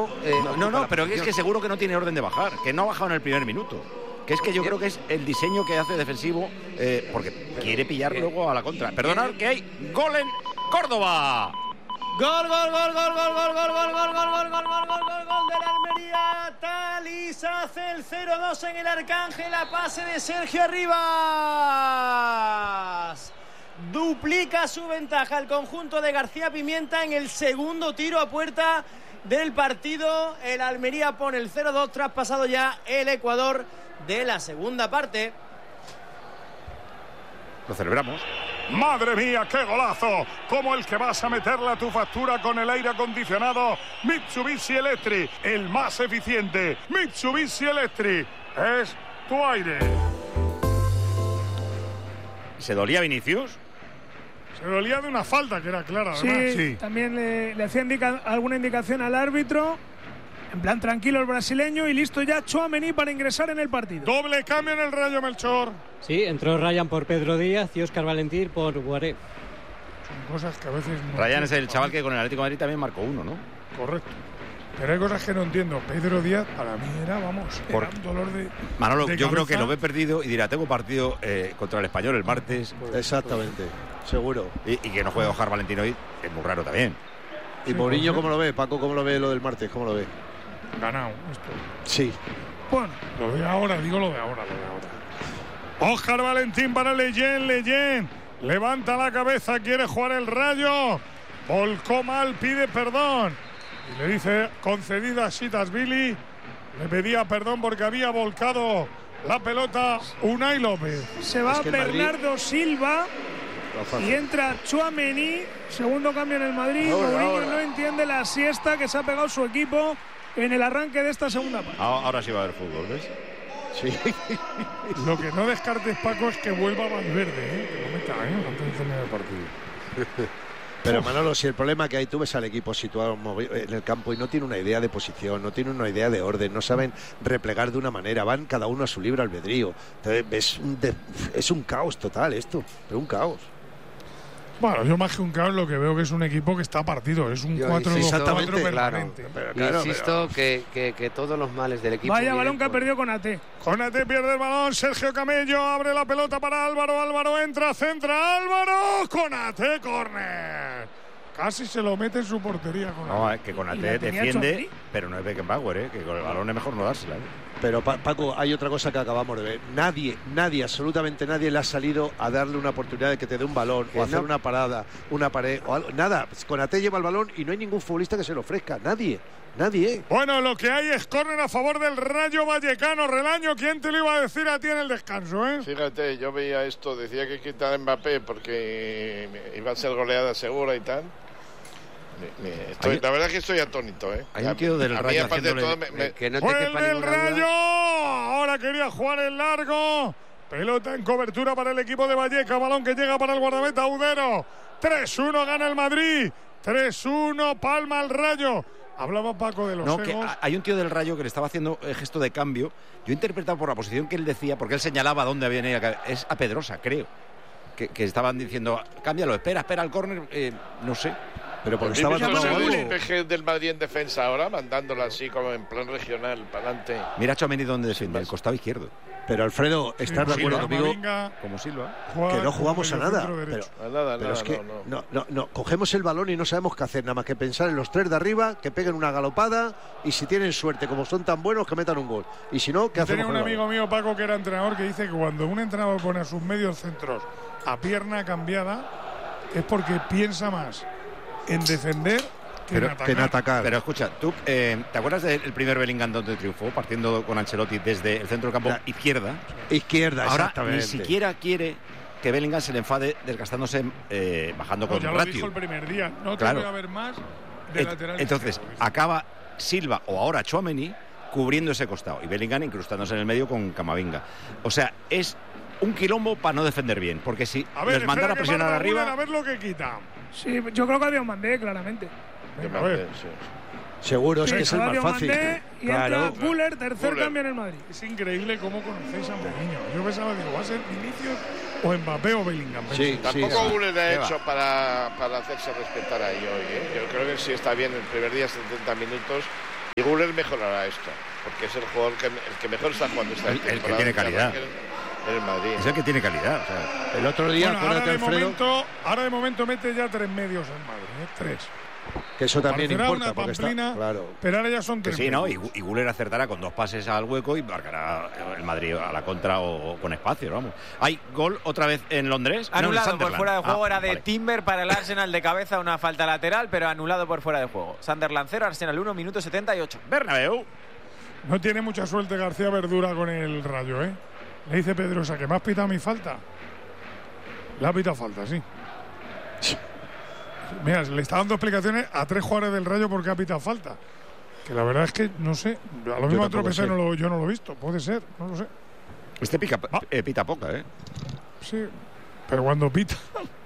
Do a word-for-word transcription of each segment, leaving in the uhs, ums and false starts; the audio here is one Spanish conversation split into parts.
mismo... Eh, no, no, no pero es que seguro que no tiene orden de bajar, que no ha bajado en el primer minuto. Que es que yo creo que es el diseño que hace defensivo, eh, porque quiere pillar luego a la contra. Perdonad que hay gol en Córdoba. Gol, gol, gol, gol, gol, gol, gol, gol, gol, gol, gol, gol, gol, gol, gol, gol de la Almería. Talis hace el cero dos en el Arcángel, a pase de Sergio Arribas. Duplica su ventaja el conjunto de García Pimienta en el segundo tiro a puerta del partido. El Almería pone el cero dos tras pasado ya el Ecuador de la segunda parte. Lo celebramos. ¡Madre mía, qué golazo! Como el que vas a meterle a tu factura con el aire acondicionado Mitsubishi Electric, el más eficiente. Mitsubishi Electric es tu aire. ¿Se dolía Vinicius? Se dolía de una falta que era clara, sí, ¿verdad? Sí, también le, le hacía indica, alguna indicación al árbitro. En plan tranquilo el brasileño, y listo ya Tchouaméni para ingresar en el partido. Doble cambio en el Rayo, Melchor. Sí, entró Ryan por Pedro Díaz y Óscar Valentín por Guaré. Son cosas que a veces... No Ryan es el chaval que con el Atlético de Madrid también marcó uno, ¿no? Correcto. Pero hay cosas que no entiendo. Pedro Díaz, para mí era, vamos, era por... un dolor de... Manolo, de yo cabeza. creo que lo ve perdido y dirá, tengo partido eh, contra el Español el martes. Exactamente, seguro. Y, y que no juegue Óscar Valentín hoy, es muy raro también. ¿Y sí, Mourinho cómo lo ve? Paco, ¿cómo lo ve lo del martes? ¿Cómo lo ve? Ganado esto. Sí. Bueno, lo de ahora, digo lo de ahora, lo de ahora. Óscar Valentín para Leyen, Leyen. Levanta la cabeza, quiere jugar el Rayo. Volcó mal, pide perdón. Y le dice, concedida a Sitasvili. Le pedía perdón porque había volcado la pelota Unai López. Se va es que Bernardo Madrid... Silva y entra Tchouaméni. Segundo cambio en el Madrid. Ahora, Mourinho ahora. no entiende la siesta que se ha pegado su equipo en el arranque de esta segunda parte. Ahora sí va a haber fútbol, ¿ves? Sí. Lo que no descartes, Paco, es que vuelva Valverde, ¿eh? Que lo meta, ¿eh? Antes de terminar el partido. Pero Manolo, si el problema que hay, tú ves al equipo situado en el campo y no tiene una idea de posición, no tiene una idea de orden, no saben replegar de una manera, van cada uno a su libre albedrío. Entonces, es, un de, es un caos total esto, pero un caos. Bueno, yo más que un caos lo que veo que es un equipo que está partido, es un cuatro dos cuatro permanente. Claro, pero, insisto pero... que, que, que todos los males del equipo... Vaya balón que ha perdido Konaté. Konaté pierde el balón, Sergio Camello abre la pelota para Álvaro, Álvaro entra, centra, Álvaro, Konaté, córner. Casi se lo mete en su portería. Konaté. No, es que Konaté defiende, pero no es Beckenbauer, ¿eh? Que con el balón es mejor no dársela, ¿eh? Pero Paco, hay otra cosa que acabamos de ver. Nadie, nadie, absolutamente nadie le ha salido a darle una oportunidad de que te dé un balón o hacer no. una parada, una pared o algo. Nada, Konaté lleva el balón y no hay ningún futbolista que se lo ofrezca. Nadie, nadie. Bueno, lo que hay es córner a favor del Rayo Vallecano. Relaño, ¿quién te lo iba a decir a ti en el descanso, eh? Fíjate, yo veía esto, decía que quitar a Mbappé porque iba a ser goleada segura y tal. Me, me estoy, la verdad es que estoy atónito, ¿eh? Hay un tío del Rayo haciéndole... todo me, me... que no te ¡Fue quepa el del ninguna Rayo! duda. Ahora quería jugar en largo. Pelota en cobertura para el equipo de Valleca. Balón que llega para el guardameta Udero. tres uno gana el Madrid. tres uno palma el Rayo. Hablaba Paco de los No, egos. que hay un tío del Rayo que le estaba haciendo el gesto de cambio. Yo he interpretado por la posición que él decía, porque él señalaba dónde venía. Es a Pedrosa, creo. Que, que estaban diciendo, cámbialo, espera, espera al córner, eh, no sé. Pero porque estaba todo el P G del Madrid en defensa ahora, mandándola así como en plan regional, para adelante. Mira a Tchouaméni donde defiende, el costado izquierdo. Pero Alfredo, ¿estás de acuerdo conmigo? Como Silva. Que no jugamos a nada. Pero, a nada, pero nada, es que no, no. No, no, no, cogemos el balón y no sabemos qué hacer, nada más que pensar en los tres de arriba, que peguen una galopada y si tienen suerte, como son tan buenos, que metan un gol. Y si no, ¿qué hacemos? Tenía un amigo mío, Paco, que era entrenador, que dice que cuando un entrenador pone a sus medios centros a pierna cambiada, es porque piensa más en defender que, pero, en, atacar. que en atacar. Pero escucha, tú, eh, ¿te acuerdas del primer Bellingham donde triunfó, partiendo con Ancelotti desde el centro del campo La, izquierda? Izquierda, ahora exactamente. Ni siquiera quiere que Bellingham se le enfade desgastándose, eh, bajando no, con ya ratio. Lo dijo el primer día, no claro. te voy a ver más de Et, lateral. Entonces, izquierdo, acaba Silva o ahora Tchouaméni cubriendo ese costado y Bellingham incrustándose en el medio con Camavinga. O sea, es un quilombo para no defender bien, porque si a ver, les mandan a presionar arriba... A ver lo que quita. Sí, yo creo que había un mandé, claramente. Venga, a ver. Sí. Seguro, es sí, que es el más fácil. Y claro. entra Güler, tercer Güler. Cambio en el Madrid. Es increíble cómo conocéis a Mourinho. Yo pensaba, digo, va a ser Vinicius o Mbappé o Bellingham. Sí, tampoco sí, Güler ha hecho para, para hacerse respetar ahí hoy, ¿eh? Yo creo que sí está bien el primer día, setenta minutos, Y Güler mejorará esto, porque es el jugador que, el que mejor está jugando esta El, el que tiene calidad. En el Madrid. Es el que tiene calidad. O sea, el otro día, bueno, ahora, de Alfredo, momento, ahora de momento mete ya tres medios en Madrid, ¿eh? Tres. que eso también Parecerá importa. una porque está, pamplina, claro. pero ahora ya son que tres sí, ¿no? Y, medios. y Güler acertará con dos pases al hueco y marcará el Madrid a la contra o, o con espacio, vamos. Hay gol otra vez en Londres. No, en Anulado por Sunderland. fuera de juego, Ah, era de vale. Timber para el Arsenal de cabeza, una falta lateral, pero anulado por fuera de juego. Sunderland cero, Arsenal uno, minuto setenta y ocho. Bernabéu. No tiene mucha suerte García Verdura con el Rayo, ¿eh? Le dice Pedrosa que me has pitado mi falta. Le ha pitado falta, sí. Mira, le está dando explicaciones a tres jugadores del Rayo porque ha pitado falta. Que la verdad es que no sé. A lo mismo otro P C no lo, yo no lo he visto. Puede ser, no lo sé. Este pica, Ah. eh, pita poca, ¿eh? Sí, pero cuando pita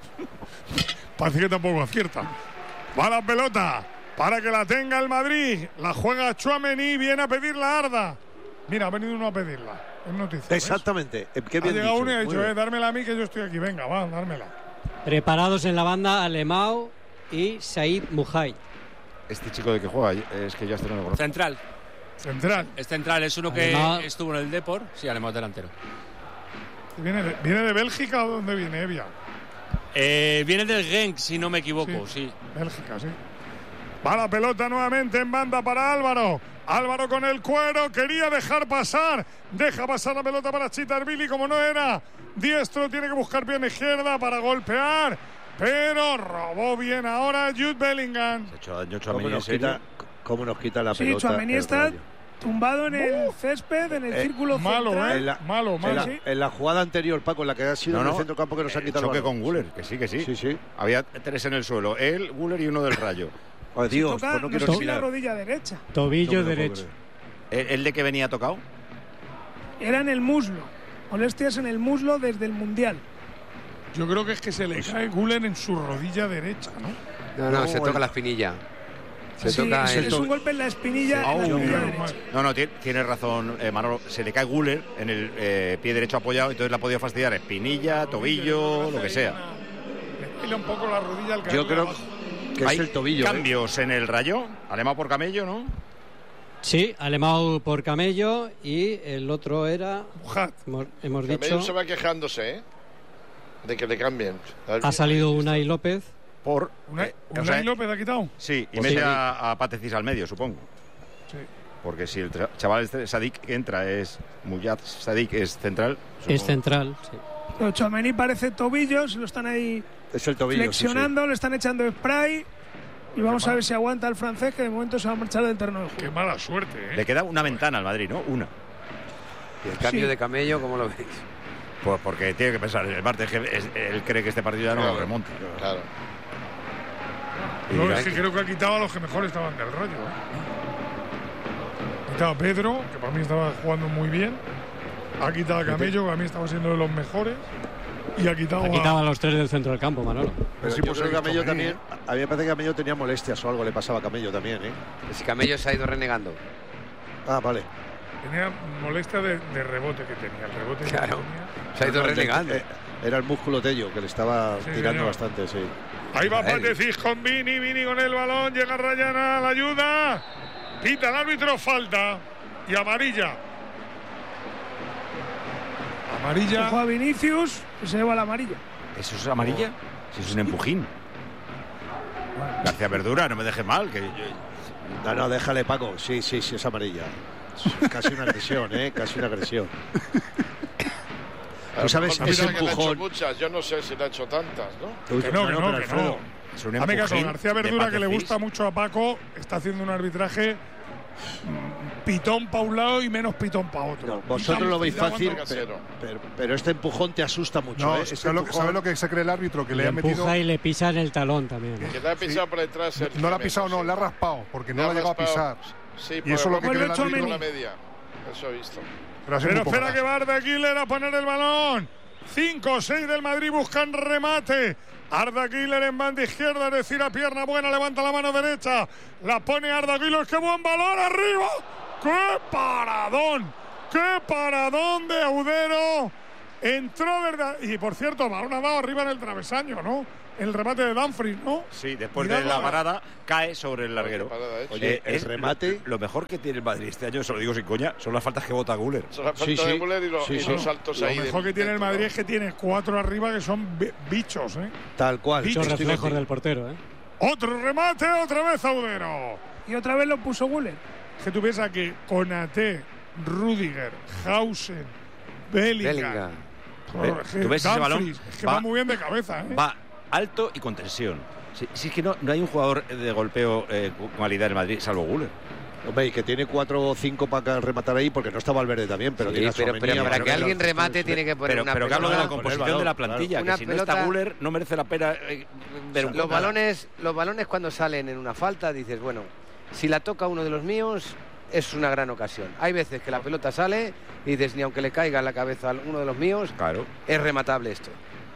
parece que tampoco acierta. Va la pelota para que la tenga el Madrid. La juega Tchouaméni, viene a pedir la Arda. Mira, ha venido uno a pedirla. Es noticia. ¿ves? Exactamente. Eh, Qué Ha bien llegado dicho. uno y ha Muy dicho, bien. eh, dármela a mí que yo estoy aquí. Venga, va, dármela. Preparados en la banda Alemão y Said Mujay. Este chico de que juega, es que ya este no lo conozco. Central. Central. Es central, es uno que Alemão. estuvo en el Depor. Sí, Alemão delantero. ¿Viene de, ¿Viene de Bélgica o dónde viene, Evia? Eh, viene del Genk, si no me equivoco, sí. Bélgica, sí. Va la pelota nuevamente en banda para Álvaro. Álvaro con el cuero, quería dejar pasar. Deja pasar la pelota para Chitarvili, como no era diestro, tiene que buscar pierna izquierda para golpear. Pero robó bien ahora Jude Bellingham. Se ha hecho daño ¿Cómo Tchouaméni, en nos, serio. quita, ¿Cómo nos quita la Sí, pelota? Tchouaméni el está Rayo? tumbado en el césped, en el eh, círculo malo, central. ¿eh? En la, Malo, en malo. la- Sí. en la jugada anterior, Paco, en la que ha sido No, en el no. centro campo que nos ha El quitado el choque balón. con Güler, que sí, que sí. Sí, sí. Había tres en el suelo, él, Güler y uno del Rayo. Oh, Dios, Toca, pues no no quiero sé ni si la mirar. rodilla derecha. Tobillo No me lo puedo derecho. creer. ¿El, el de que venía tocado? Era en el muslo. Molestias en el muslo desde el Mundial. Yo creo que es que se le cae Güler en su rodilla derecha, ¿no? No, no, No, se toca el- la espinilla. Se Sí, toca es, el... es un golpe en la espinilla, en la Au, rodilla menos derecha. mal. No, no, tiene, tiene razón, eh, Manolo. Se le cae Güler en el eh, pie derecho apoyado, entonces le ha podido fastidiar espinilla, tobillo, lo que sea. Le baila un poco la rodilla al caer Yo creo abajo. que es Hay el tobillo. ¿eh? cambios en el Rayo. Alemán por Camello, ¿no? Sí, Alemão por Camello y el otro era, Mujat. hemos, hemos Camello dicho, se va quejándose, ¿eh? De que le cambien. ha salido Unai López. Por. Unai, eh, o Unai sea, López ha quitado. Sí, y Pues mete sí. a, a Patecis al medio, supongo. Sí. Porque si el tra- chaval este Sadik que entra es Muyad Sadik, es central. Es supongo. central, sí. Pero Tchouaméni parece tobillo, se lo están ahí Es el tobillo. sí, sí. flexionando, le están echando spray. Y vamos a ver si aguanta el francés, que de momento se va a marchar del terreno de Qué juego. mala suerte, ¿eh? Le queda una ventana al Madrid, ¿no? Una. Y el cambio Sí. de Camello, ¿cómo lo veis? Pues porque tiene que pensar, el martes que es- él cree que este partido ya no Claro, lo remonta. Claro. Y No, dirá es que que- creo que ha quitado a los que mejor estaban del Rayo. ¿eh? Ha quitado a Pedro, que para mí estaba jugando muy bien. Ha quitado a Camello, que para mí estaba siendo de los mejores. Y ha quitado Ha a... quitado a los tres del centro del campo, Manolo. Pero Sí, yo pues creo que he visto Camello bien, también. A mí me parece que Camello tenía molestias o algo le pasaba a Camello también, ¿eh? Si Camello se ha ido renegando. Ah, vale. Tenía molestia de, de rebote que tenía. El rebote que Claro. tenía. Se ha ido No, el de- renegando. eh, Era el músculo tello que le estaba Sí, tirando señor. bastante, sí. Ahí va Joder. Patecis con Vini, Vini con el balón, llega Rayana, la ayuda. Pita el árbitro, falta. Y amarilla. Amarilla. Ojo a Vinicius, que se lleva la amarilla. ¿Eso es amarilla? Si eso es un empujín. García Verdura, no me dejes mal. Que yo- No, no, déjale, Paco. Sí, sí, sí, es amarilla. Es casi una agresión, ¿eh? Casi una agresión. A Tú lo sabes, mejor ese piensa que le ha hecho empujón. muchas, yo no sé si le ha hecho tantas, ¿no? Que no, que no, pero que Alfredo, no. es un Dame caso, empujín García de Verdura, que le Patecis. gusta mucho a Paco, está haciendo un arbitraje mm, pitón para un lado y menos pitón para otro. No, vosotros Pitón, lo veis pitón, fácil, cuando- pero, pero, pero este empujón te asusta mucho, No, ¿eh? Este ¿sabe, lo, que- empujón- sabe lo que se cree el árbitro? Que le, Le ha metido. empuja y le pisa en el talón también. Que le ha pisado por detrás. Sergio No le ha Jiménez, pisado, no, sí. le ha raspado, porque no Le lo ha ha llegado a raspado. pisar. Sí, Y eso es lo que Vuelve cree el Tchouaméni. árbitro. la media. Eso he visto. Pero ha sido Pero muy poco espera más. que va Arda Güler a poner el balón. cinco o seis del Madrid buscan remate. Arda Güler en banda izquierda, es decir, a pierna buena, levanta la mano derecha. La pone Arda Güler, ¡qué buen balón arriba! ¡Qué paradón! ¡Qué paradón de Audero! Entró, ¿verdad? Y por cierto, balón ha dado arriba en el travesaño, ¿no? el remate de Dumfries, ¿no? Sí, después Mirad de la la- parada cae sobre el larguero. Oye, el es remate- Lo, lo mejor que tiene el Madrid este año, se lo digo sin coña, son las faltas que bota Güler. Son las Sí, faltas sí. de Müller y, lo- Sí, y sí. los saltos Lo ahí. mejor de- que tiene el dentro, Madrid ¿no? es que tiene cuatro arriba que son bi- bichos, ¿eh? Tal cual. Muchos Estoy reflejos contigo. del portero, ¿eh? Otro remate, otra vez Audero. Y otra vez lo puso Güler. Que tú piensas que Konaté, Rudiger, Hausen, Bellingham. Bellingham. Joder, es que ¿Tú ves ese balón? Dumfries, es que va, Va- muy bien de cabeza, ¿eh? Va alto y con tensión. Si, si es que no, no hay un jugador de golpeo eh, con calidad en el Madrid, salvo Güler. Hombre, y que tiene cuatro o cinco para rematar ahí, porque no está Valverde también, pero Sí, tiene a pero, Tchouaméni, pero a para que Marcelo, alguien remate sí. tiene que poner Pero, una pero que hablo de la pelota. composición balón, de la claro. plantilla, Una que si no pelota- está Güler no merece la pena eh, ver un Los gol. balones, los balones cuando salen en una falta dices, bueno, si la toca uno de los míos es una gran ocasión. Hay veces que la pelota sale y dices, ni aunque le caiga en la cabeza a uno de los míos, Claro. es rematable esto.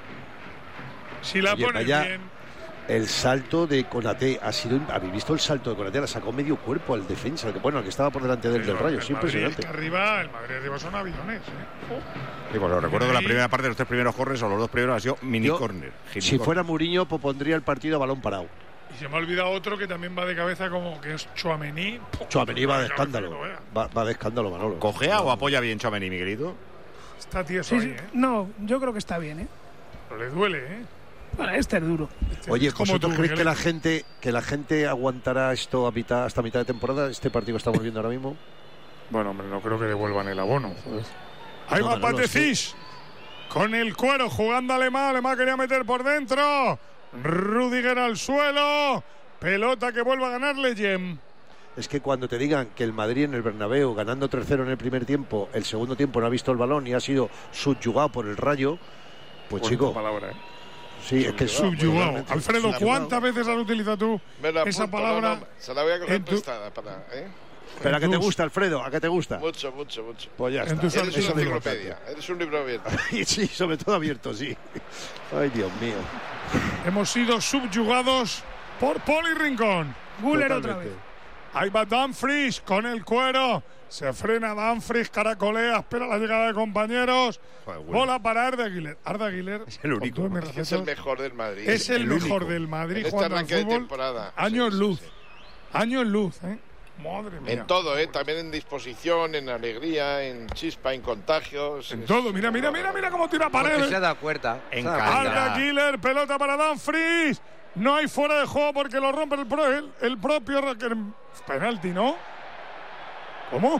Si la Oye, pones vaya- bien. El salto de Konaté ha sido. ¿Habéis visto el salto de Konaté? La sacó medio cuerpo al defensa, al que, bueno, al que estaba por delante del, del Pero Rayo. el Es Madrid impresionante. es que arriba, el Madrid arriba son aviones, ¿eh? Sí, pues lo recuerdo que la Ahí- primera parte de los tres primeros corners o los dos primeros ha sido mini Yo, corner. Si fuera Mourinho, pues pondría el partido a balón parado. Y se me ha olvidado otro que también va de cabeza como que es Tchouaméni. Tchouaméni va de cabeza escándalo. que no vea. Va, va de escándalo, Manolo. ¿Cojea o apoya bien Tchouaméni, Miguelito? Está tieso Sí, ahí, sí. ¿eh? No, yo creo que está bien, ¿eh? Pero le duele, ¿eh? Para este es duro. Oye, Es como ¿vosotros tú, creéis que la Miguel. gente que la gente aguantará esto a mitad, hasta mitad de temporada? Este partido que estamos viendo ahora mismo. Bueno, hombre, no creo que devuelvan el abono. joder. Ahí No, va Manolo, Patecish. Con el cuero jugando Alemán. Alemán quería meter por dentro. Rudiger al suelo. Pelota que vuelve a ganar Leyen. Es que cuando te digan que el Madrid en el Bernabéu, ganando tres cero en el primer tiempo, el segundo tiempo no ha visto el balón y ha sido subyugado por el Rayo, pues chico, palabra, ¿eh? sí, es que es Subyugado. realmente Alfredo, subyugado. ¿cuántas veces has utilizado tú Me la esa apunto, palabra? no, no, se la voy a coger en tu- prestada para. ¿eh? Pero a que te tus- gusta, Alfredo, a que te gusta. Mucho, mucho, mucho. Pues ya en está. tus- Eres eso una es lo enciclopedia, eres un libro abierto. Y sí, sobre todo abierto, sí. Ay, Dios mío. Hemos sido subyugados por Poli Rincón. Güler otra Totalmente. vez. Ahí va Dumfries con el cuero. Se frena Dumfries, caracolea, espera la llegada de compañeros. Joder, Güler. Bola para Arda Aguiler. Arda Aguiler Es el único. con todos mis Es que es el respetos, mejor del Madrid. es el, el mejor único. del Madrid En este jugando al arranque de fútbol. temporada. Años Sí, sí, luz. sí. Años luz, ¿eh? Madre mía. En todo, ¿eh? También en disposición, en alegría, en chispa, en contagios. En Es- todo. Mira, mira, mira, mira cómo tira Porque se ha paredes. dado cuenta. se ha En dado calma. cuenta. Arda Aguiler, pelota para Dumfries. No hay fuera de juego porque lo rompe el, pro- el, el propio Raquel. Penalti, ¿no? ¿Cómo?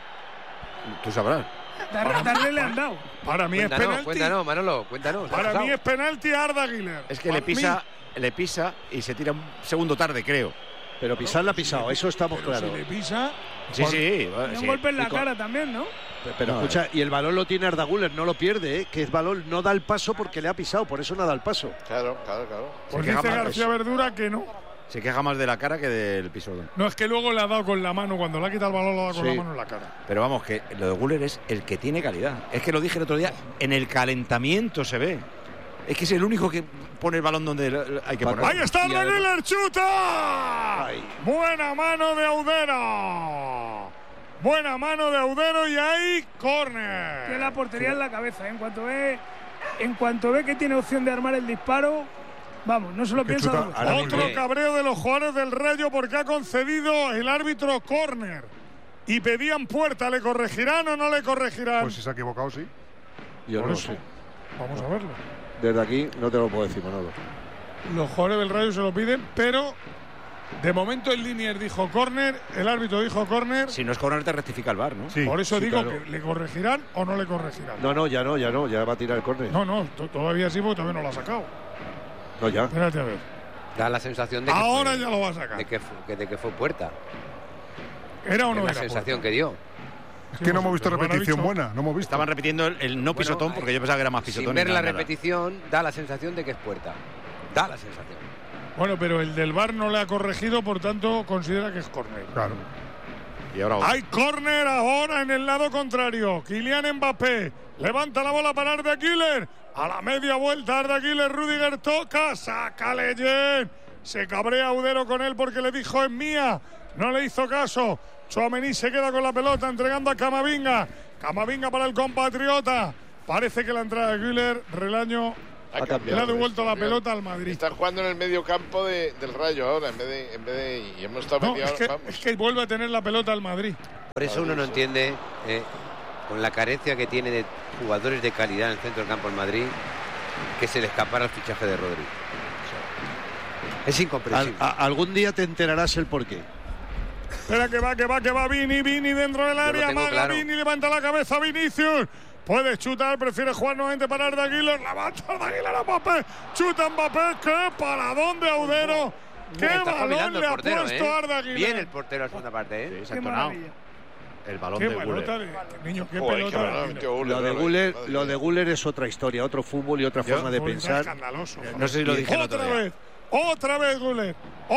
Tú sabrás. Dar- darle le han dado. Para mí es Cuéntanos, penalti. cuéntanos, Manolo, cuéntanos. ¿qué ha Para pasado? mí es penalti a Arda Aguiler. Es que Para le mí. pisa, le pisa y se tira un segundo tarde, creo. Pero pisar la ha pisado, eso estamos Pero claros. si le pisa. Sí, sí. Y sí. un golpe en la Y con- cara también, ¿no? Pero escucha, y el balón lo tiene Arda Güler, no lo pierde, ¿eh? Que el balón no da el paso porque le ha pisado, por eso no da el paso. Claro, claro, claro. Pues Se queja dice más, García Verdura que no. Se queja más de la cara que del pisotón. No, es que luego le ha dado con la mano. Cuando le ha quitado el balón, le ha dado con Sí. la mano en la cara. Pero vamos, que lo de Güler es el que tiene calidad. Es que lo dije el otro día, en el calentamiento se ve. Es que es el único que pone el balón donde hay que Paco. ponerlo. ¡Ahí está Y Arda además- Aguiler! ¡Chuta! Ay. Buena mano de Audero. Buena mano de Audero y ahí córner. Tiene la portería en la cabeza. ¿eh? En cuanto ve, en cuanto ve que tiene opción de armar el disparo, vamos, no se lo Que piensa. chuta dos veces. ahora muy Otro bien. cabreo de los jugadores del Rayo porque ha concedido el árbitro córner. Y pedían puerta. ¿Le corregirán o no le corregirán? Pues si se ha equivocado, sí. Yo Por no eso. sé. Vamos a verlo. Desde aquí no te lo puedo decir, Manolo. Los jugadores del Rayo se lo piden, pero de momento el Linier dijo córner, el árbitro dijo córner. Si no es córner, te rectifica el bar, ¿no? Sí. Por eso sí, digo claro. que le corregirán o no le corregirán. No, no, ya no, ya no, ya va a tirar el córner. No, no, to- todavía sí porque todavía no lo ha sacado. No, ya. Espérate a ver. Da la sensación de que Ahora fue, ya lo va a sacar. de que fue, que- de que fue puerta. ¿Era o Es no la era? sensación puerta? que dio. Es que no hemos visto Pero me lo han repetición dicho. buena, no hemos visto. Estaban repitiendo el, el no Bueno, pisotón porque yo pensaba que era más pisotón. Sin y ver nada, la nada. repetición, da la sensación de que es puerta. Da la sensación. Bueno, pero el del V A R no le ha corregido, por tanto considera que es córner. Claro. Y ahora otro. Hay córner ahora en el lado contrario. Kylian Mbappé levanta la bola para Arda Güler. A la media vuelta Arda Güler, Rudiger toca, saca Leyen. Se cabrea Audero con él porque le dijo es mía. No le hizo caso. Tchouaméni se queda con la pelota entregando a Camavinga. Camavinga para el compatriota. Parece que la entrada de Güler, Relaño, Ha Le cambiado. ha devuelto la Mira, pelota al Madrid. Está jugando en el medio campo de, del Rayo ahora, en vez de, en vez de y hemos estado No, media es, hora, que, vamos. es que vuelve a tener la pelota al Madrid. Por eso uno no entiende, eh, con la carencia que tiene de jugadores de calidad en el centro del campo en Madrid, que se le escapara el fichaje de Rodri. Es incomprensible. Al, a, algún día te enterarás el porqué. Espera que va, que va, que va Vini, Vini dentro del Yo lo área, tengo Maga, claro. Vini, levanta la cabeza Vinicius. Puede chutar, prefiere jugar nuevamente para Arda Güler. Levanta Arda Güler a Mbappé. Chuta Mbappé. ¡Qué paradón de Audero! ¡Qué Está balón espabilando le el ha portero, puesto ¿eh? Arda Güler! Bien el portero a la segunda parte, ¿eh? Sí, se ha Qué entonado. maravilla. El balón ¡Qué de pelota Güler. de niño! ¡Qué Joder, pelota qué de balón Güler! metió Güler, Lo de madre Güler, mía. lo de Güler es otra historia, otro fútbol y otra forma de Güler pensar. escandaloso. No sé si lo dije el otro Otra día. vez, otra vez Güler,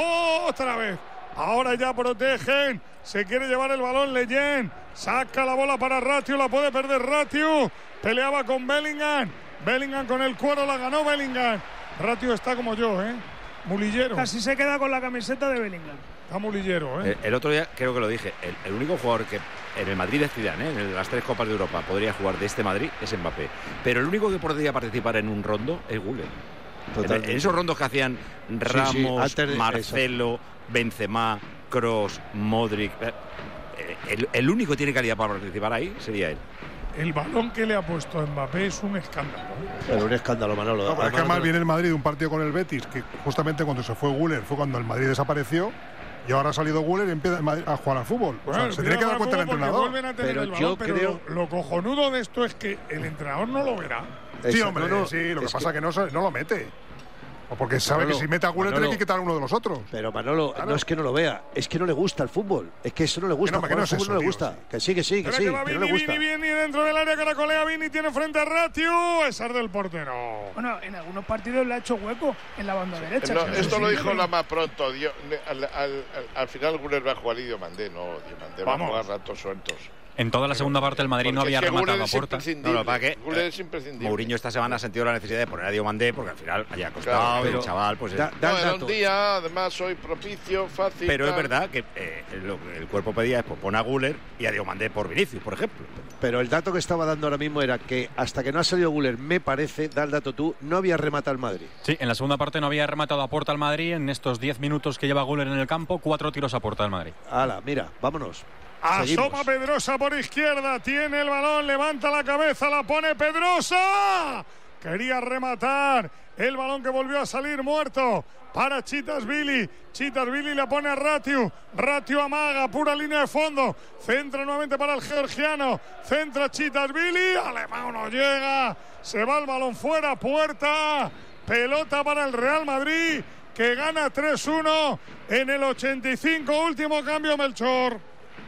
otra vez. Ahora ya protegen. Se quiere llevar el balón Leyen. Saca la bola para Ratiu. La puede perder Ratiu. Peleaba con Bellingham. Bellingham con el cuero. La ganó Bellingham. Ratiu está como yo, ¿eh? Mulillero. Casi se queda con la camiseta de Bellingham. Está mulillero, ¿eh? El, el otro día creo que lo dije. El, el único jugador que en el Madrid de Zidane, ¿eh? en las tres Copas de Europa, podría jugar de este Madrid es Mbappé. Pero el único que podría participar en un rondo es Güler. En, en esos rondos que hacían Ramos, Sí, sí, antes de- Marcelo, Benzema, Kroos, Modric. eh, eh, El, el único que tiene calidad para participar ahí sería él. El balón que le ha puesto a Mbappé es un escándalo. ¿eh? Pero un escándalo, Manolo. No, pero es que Además, además viene el Madrid de un partido con el Betis, que justamente cuando se fue Güler fue cuando el Madrid desapareció. Y ahora ha salido Güler y empieza el Madrid a jugar al fútbol. O sea, Bueno, se tiene que dar cuenta el porque entrenador. vuelven a tener Pero el balón, yo pero creo- lo, lo cojonudo de esto es que el entrenador no lo verá. Sí, Exacto, hombre, no, no, sí, lo que es pasa es que- que no, se- no lo mete. O porque sabe Manolo, que si mete a Güler Manolo. tiene que quitar a uno de los otros. Pero Manolo, Claro. no es que no lo vea, es que no le gusta el fútbol. Es que eso no le gusta. Que no, que jugar no al es fútbol eso, no le tío, gusta. sí. Que sí, que sí, que Espera sí, que va que no le Vini, gusta. Vini, Vini dentro del área, caracolea Vini, tiene frente a Ratiu, es del portero. Bueno, en algunos partidos le ha hecho hueco en la banda derecha. No, que esto sí, lo dijo pero- la más pronto. Dio- al, al, al, al final Güler va a jugar y Diomandé. No, Diomandé va Vamos. a jugar ratos sueltos. En toda la segunda parte el Madrid no Porque había es que rematado Güler a es puerta. imprescindible. No, lo que pasa es que, Güler eh, es imprescindible. Mourinho esta semana ha sentido la necesidad de poner a Diomandé porque al final haya costado Claro, y pero- el chaval pues Da- es- da No, el era dato. un día, además hoy propicio, fácil. pero es tal. verdad que eh, lo que el cuerpo pedía es pues, pon a Güler y a Diomandé por Vinicius, por ejemplo. Pero el dato que estaba dando ahora mismo era que hasta que no ha salido Güler, me parece, da el dato tú, no había rematado el Madrid. Sí, en la segunda parte no había rematado a puerta al Madrid. En estos diez minutos que lleva Güler en el campo, cuatro tiros a puerta del Madrid. Hala, mira, vámonos. Asoma Seguimos. Pedrosa por izquierda, tiene el balón, levanta la cabeza, la pone Pedrosa. Quería rematar el balón que volvió a salir muerto para Chitasvili. Chitasvili la pone a Ratiu. Ratiu amaga, pura línea de fondo. Centra nuevamente para el georgiano. Centra Chitasvili. Alemán no llega. Se va el balón fuera, puerta. Pelota para el Real Madrid, que gana tres uno en el ochenta y cinco. Último cambio, Melchor.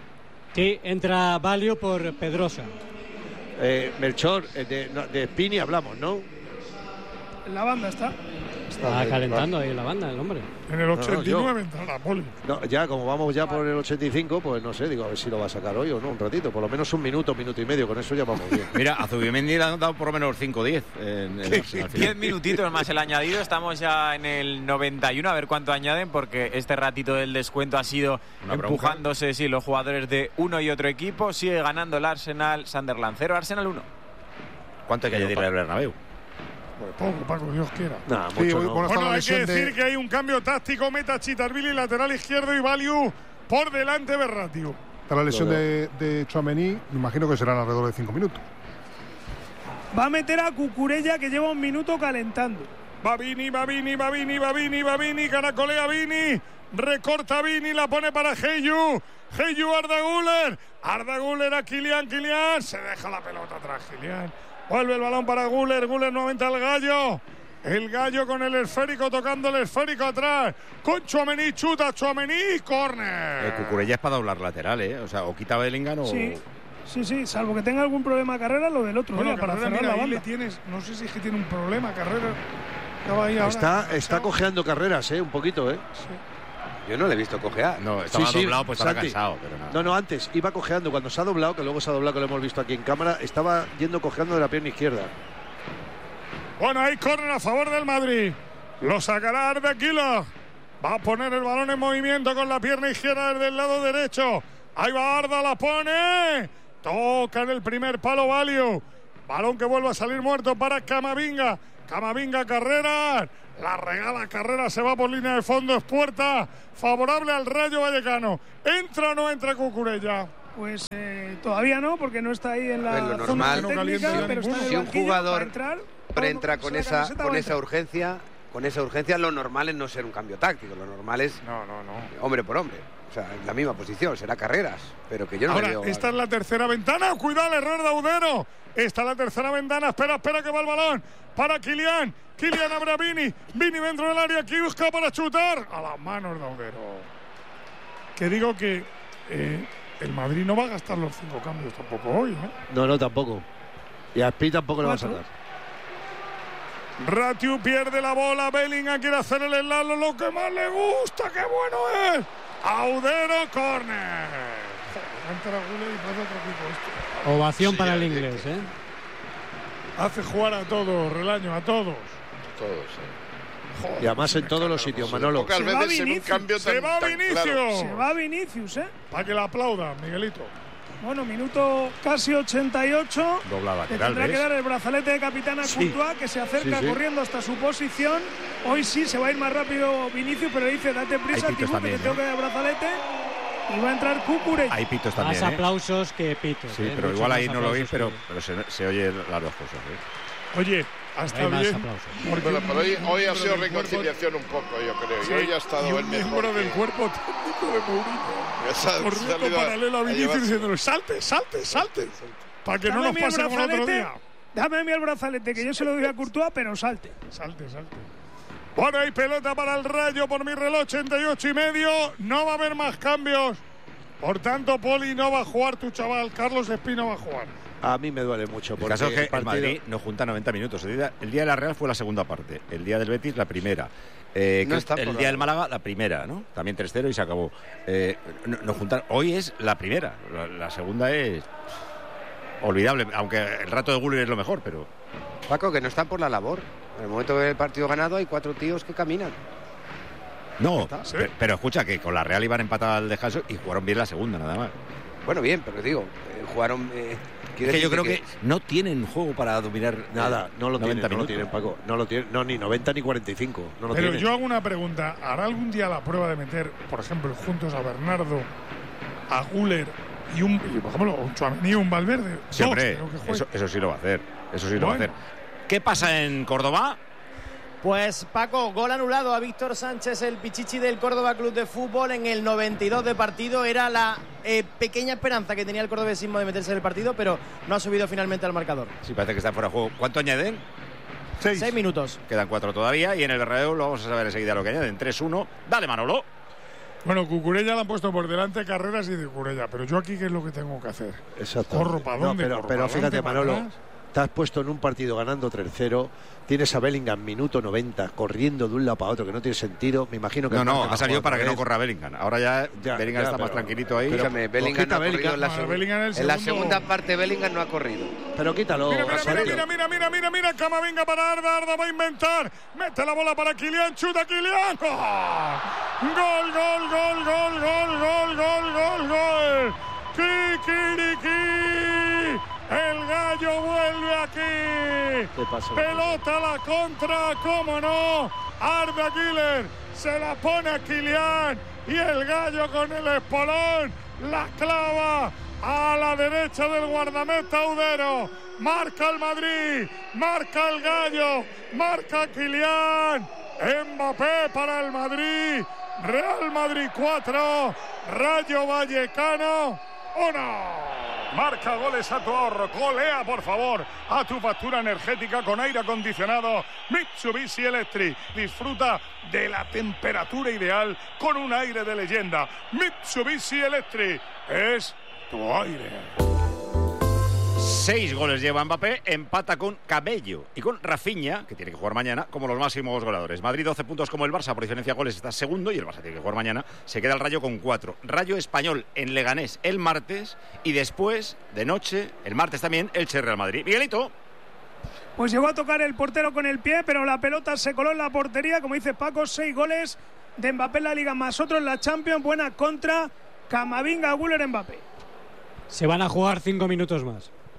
Sí, entra Valio por Pedrosa. Eh, Melchor, eh, de, no, de Spini hablamos, ¿no? En la banda está. Está calentando ahí la banda, el hombre. En el no, ochenta y nueve entrará Poli. No, ya, como vamos ya por el ochenta y cinco, pues no sé, digo, a ver si lo va a sacar hoy o no, un ratito. Por lo menos un minuto, minuto y medio, con eso ya vamos bien. Mira, a Zubimendi le han dado por lo menos cinco diez. En, en, al final. Diez minutitos más el añadido. Estamos ya en el noventa y uno. A ver cuánto añaden, porque este ratito del descuento ha sido Una bronca. empujándose sí, los jugadores de uno y otro equipo. Sigue ganando el Arsenal. Sunderland cero, Arsenal uno. ¿Cuánto hay que añadirle al Bernabéu? Poco, Paco, Dios quiera. Nah, Sí, mucho bueno, no. bueno, está Bueno, la hay que lesión decir de- que hay un cambio táctico. Meta Chitarvili, lateral izquierdo, y Valiu por delante de Ratiu. está la lesión Lo de, de Tchouaméni, me imagino que serán alrededor de cinco minutos. Va a meter a Cucurella, que lleva un minuto calentando. Va Vini, va Vini, va Vini, va Vini, va Vini, caracolea Vini, recorta Vini, la pone para Heyu. Heyu, Arda Güler, Arda Güler a Kylian, Kylian, se deja la pelota atrás, Kylian. Vuelve el balón para Güler, Güler nuevamente al Gallo. El Gallo con el esférico, tocando el esférico atrás. Con Tchouaméni, chuta Tchouaméni, El córner. Cucurella es para doblar lateral, ¿eh? O sea, o quita a Bellingham o... Sí, sí, sí, salvo que tenga algún problema de carrera, lo del otro Bueno, día, para Carrera, cerrar mira, la ahí le banda. tienes, no sé si es que tiene un problema, Carrera. Estaba ahí ahora. Está, está cojeando carreras, ¿eh? Un poquito, ¿eh? Yo no le he visto cojear. No, estaba Sí, sí, doblado, pues estaba Santi. cansado. Pero nada. No, no, antes iba cojeando. Cuando se ha doblado, que luego se ha doblado, que lo hemos visto aquí en cámara, estaba yendo cojeando de la pierna izquierda. Bueno, hay córner a favor del Madrid. Lo sacará Arda Güler. Va a poner el balón en movimiento con la pierna izquierda desde el lado derecho. Ahí va Arda, la pone. Toca en el primer palo Valiu. Balón que vuelve a salir muerto para Camavinga. Camavinga, Carreras. La regala Carreras, se va por línea de fondo. Es puerta favorable al Rayo Vallecano. ¿Entra o no entra Cucurella? Pues eh, todavía no, porque no está ahí en la lo zona normal, técnica, pero está en el si un banquillo jugador para entrar, siempre entra con esa, camiseta, con va a esa entrar. urgencia, con esa urgencia, lo normal es no ser un cambio táctico, lo normal es no, no, no. hombre por hombre, o sea, en la misma posición, será Carreras, pero que yo no Ahora, le veo. esta es la tercera ventana, cuidado el error de Audero. Esta es la tercera ventana, espera, espera que va el balón para Kylian. Kylian abre a Vini, Vini dentro del área, aquí busca para chutar a las manos de Audero. Que digo que eh, el Madrid no va a gastar los cinco cambios tampoco hoy, ¿eh? No, no, tampoco. Y a Spi tampoco le va a sacar. Ratiu pierde la bola, Bellingham quiere hacer el enlalo, lo que más le gusta, qué bueno es. Audero, córner. Entra Gule y pasa otro equipo esto. Ovación Sí, para el ya, inglés, que- ¿eh? Hace jugar a todos, Relaño, a todos. Todos, sí. Joder, Y además en todos los sitios, Manolo. Pocas Se va veces en un Vinicius. cambio Se tan, va tan Vinicius. claro. Se va Vinicius, ¿eh? Para que la aplaudan, Miguelito. Bueno, minuto casi ochenta y ocho. Dobla Le lateral, tendrá que ¿ves? dar el brazalete de capitán a Sí. Courtois, que se acerca Sí, sí. corriendo hasta su posición. Hoy sí se va a ir más rápido Vinicius, pero le dice, date prisa, Hay pitos Tibú, que te también, tengo que dar el brazalete. Y va a entrar Cucurella. Hay pitos Más también, ¿eh? aplausos que pitos. Sí, ¿eh? pero Muchos igual más ahí no lo oís, aplausos pero, que- pero se, se oye las dos cosas, ¿eh? Oye, hasta Hay más bien. aplausos. porque Bueno, un- pero hoy, un hoy ha miembro sido del cuerpo- reconciliación un poco, yo creo. Sí, y hoy ha estado y el un mejor. miembro del que- cuerpo técnico de Mourinho. que se ha Corriendo salido paralelo a Vinicius llevarse- diciéndole, salte, salte, salte. Para que no Dame nos a mí el pase como el otro brazalete, día. Dame a mí el brazalete, que yo se lo doy a Courtois, pero salte. Salte, salte. Bueno, hay pelota para el Rayo por mi reloj, ochenta y ocho y medio. No va a haber más cambios. Por tanto, Poli no va a jugar tu chaval. Carlos Espino va a jugar. A mí me duele mucho. El Porque caso es que el partido- Madrid no junta noventa minutos. El día, el día de la Real fue la segunda parte. El día del Betis, la primera. Eh, No que está el por día la- del Málaga, la primera, ¿no? También tres cero y se acabó. Eh, no, no juntar. Hoy es la primera. La, la segunda es olvidable. Aunque el rato de Guller es lo mejor, pero. Paco, que no están por la labor. En el momento del partido ganado hay cuatro tíos que caminan. No, ¿Sí? pe- pero escucha que con la Real iban empatados al descanso y jugaron bien la segunda, nada más. Bueno, bien, pero digo, eh, jugaron. eh, quiero Es que yo creo decirte que, no tienen juego para dominar Nada, eh, no lo tienen, noventa no lo minutos. tienen, Paco. No lo tienen, no, ni noventa ni cuarenta y cinco. No lo Pero tienen. yo hago una pregunta. ¿Hará algún día la prueba de meter, por ejemplo, juntos a Bernardo, a Guller y un, y, por ejemplo, un Tchouaméni y un Valverde? Sí, Dos, hombre, creo que jueguen. eso, eso sí lo va a hacer. Eso sí lo va a Bueno. hacer. ¿Qué pasa en Córdoba? Pues Paco, gol anulado a Víctor Sánchez, el pichichi del Córdoba Club de Fútbol en el noventa y dos de partido. Era la eh, pequeña esperanza que tenía el cordobesismo de meterse en el partido, pero no ha subido finalmente al marcador. Sí, parece que está fuera de juego. ¿Cuánto añaden? Seis. Seis minutos. Quedan cuatro todavía y en el Bernabéu lo vamos a saber enseguida lo que añaden. tres uno. Dale, Manolo. Bueno, Cucurella la han puesto por delante Carreras y de Cucurella. Pero yo aquí, ¿qué es lo que tengo que hacer? Exacto. Corro para No, dónde, pero, corro pero para fíjate, adelante, para Manolo, atrás. te has puesto en un partido ganando tres cero, tienes a Bellingham minuto noventa, corriendo de un lado para otro, que no tiene sentido. Me imagino que No, el no, Barça va ha a salido jugar para otra que no vez. corra Bellingham. Ahora ya, Ya, Bellingham ya, está más pero- tranquilito ahí. Escúchame, Bellingham quita no ha corrido Bellingham. en la, Bueno, segun- Bellingham en el en la segundo- segunda parte. Bellingham no ha corrido. Pero quítalo. Mira, mira, ha mira, salido. mira, mira, mira, mira, mira, Camavinga para Arda, Arda va a inventar, mete la bola para Kylian, chuta Kylian, gol, gol, gol, gol, gol, gol, gol, gol, gol, gol, Kikiriki, el gallo vuelve aquí, ¿Qué pasa? pelota a la contra, cómo no, Arda Güler se la pone a Kylian y el gallo con el espolón la clava a la derecha del guardameta Audero. Marca el Madrid, marca el gallo, marca Kylian. Mbappé para el Madrid. Real Madrid cuatro, Rayo Vallecano uno. Marca goles a tu ahorro, golea por favor a tu factura energética con aire acondicionado Mitsubishi Electric. Disfruta de la temperatura ideal con un aire de leyenda. Mitsubishi Electric es tu aire. Seis goles lleva Mbappé, empata con Cabello y con Rafinha, que tiene que jugar mañana, como los máximos goleadores. Madrid doce puntos como el Barça, por diferencia de goles está segundo y el Barça tiene que jugar mañana. Se queda el Rayo con cuatro. Rayo Español en Leganés el martes y después, de noche, el martes también, el Real Madrid. Miguelito. Pues llegó a tocar el portero con el pie, pero la pelota se coló en la portería. Como dice Paco, seis goles de Mbappé en la Liga, más otro en la Champions. Buena contra Camavinga, Güler, Mbappé. Se van a jugar cinco minutos más.